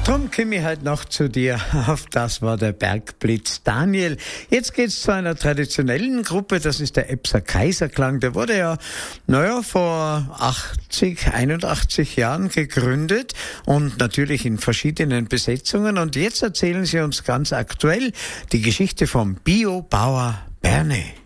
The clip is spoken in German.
Drum komme ich halt noch zu dir. Auf das war der Bergblitz. Daniel, jetzt geht's zu einer traditionellen Gruppe. Das ist der Epser Kaiserklang. Der wurde ja, vor 81 Jahren gegründet und natürlich in verschiedenen Besetzungen. Und jetzt erzählen sie uns ganz aktuell die Geschichte vom Biobauer Berne.